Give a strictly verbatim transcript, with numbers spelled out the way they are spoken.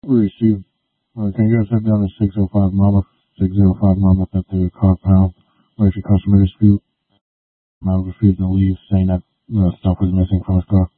We received, uh, can you guys head down to six oh five Mama, six oh five Mama at the car pound, where's your customer dispute? I refused to leave, saying that uh, stuff was missing from his car.